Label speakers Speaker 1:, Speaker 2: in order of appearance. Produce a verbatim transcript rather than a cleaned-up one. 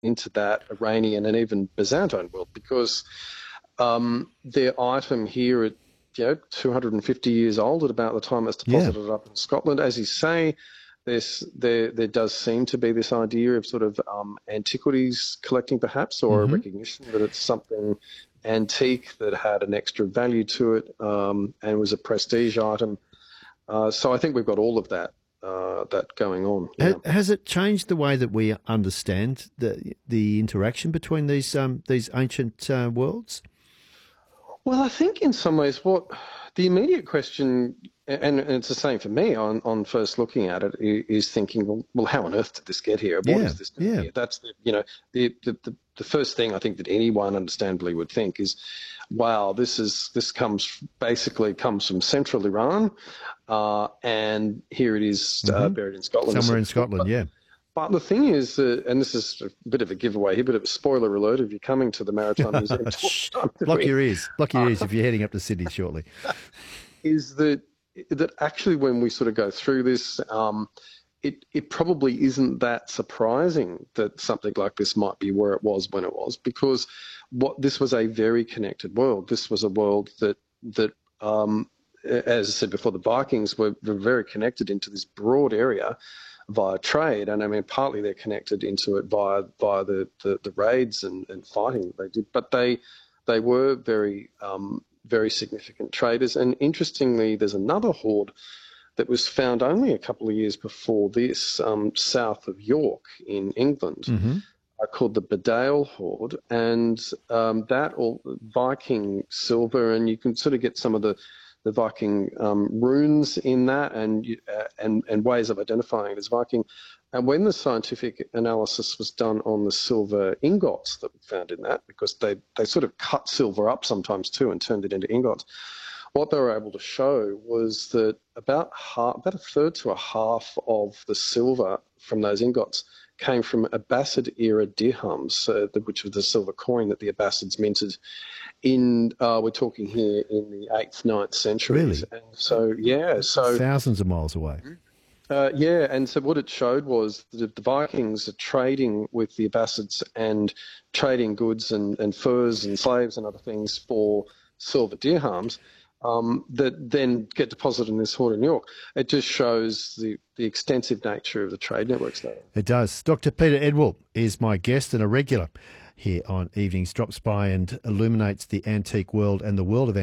Speaker 1: into that Iranian and even Byzantine world, because um, their item here at you know two hundred fifty years old at about the time it's
Speaker 2: Yeah.
Speaker 1: deposited up in Scotland, as you say. There's, there, there does seem to be this idea of sort of um, antiquities collecting, perhaps, or a
Speaker 2: Mm-hmm.
Speaker 1: recognition that it's something antique that had an extra value to it um, and was a prestige item. Uh, so I think we've got all of that uh, that going on. Yeah.
Speaker 2: Ha- Has it changed the way that we understand the the interaction between these um, these ancient uh, worlds?
Speaker 1: Well, I think in some ways, what the immediate question, and, and it's the same for me on, on first looking at it, i- is thinking, well, well, how on earth did this get here? What
Speaker 2: Yeah,
Speaker 1: is this doing
Speaker 2: yeah.
Speaker 1: here? That's the, you know, the, the, the, the first thing I think that anyone understandably would think is, wow, this is this comes basically comes from central Iran, uh, and here it is uh,
Speaker 2: Mm-hmm.
Speaker 1: buried in Scotland.
Speaker 2: Somewhere in Scotland, yeah.
Speaker 1: But the thing is, uh, and this is a bit of a giveaway here, a bit of a spoiler alert if you're coming to the Maritime Museum,
Speaker 2: Shh. Block your ears. Block your ears if you're heading up to Sydney shortly.
Speaker 1: is that that actually when we sort of go through this, um, it it probably isn't that surprising that something like this might be where it was when it was, because what this was a very connected world. This was a world that that um, as I said before, the Vikings were, were very connected into this broad area via trade, and I mean partly they're connected into it via via the, the, the raids and, and fighting they did, but they they were very um, very significant traders. And interestingly, there's another hoard that was found only a couple of years before this, um, south of York in England,
Speaker 2: Mm-hmm.
Speaker 1: uh, called the Bedale hoard, and um, that all Viking silver, and you can sort of get some of the the Viking um, runes in that, and uh, and and ways of identifying it as Viking. And when the scientific analysis was done on the silver ingots that we found in that, because they they sort of cut silver up sometimes too and turned it into ingots, what they were able to show was that about half, about a third to a half of the silver from those ingots came from Abbasid era dirhams, uh, the, which was the silver coin that the Abbasids minted in, uh, we're talking here in the eighth, ninth centuries.
Speaker 2: Really?
Speaker 1: And so, yeah, so,
Speaker 2: Thousands of miles away.
Speaker 1: uh, yeah, and so what it showed was that the Vikings are trading with the Abbasids and trading goods and, and furs and slaves and other things for silver dirhams. Um, that then get deposited in this hoard in New York. It just shows the, the extensive nature of the trade networks there.
Speaker 2: It does. Doctor Peter Edwell is my guest and a regular here on Evenings, drops by and illuminates the antique world and the world of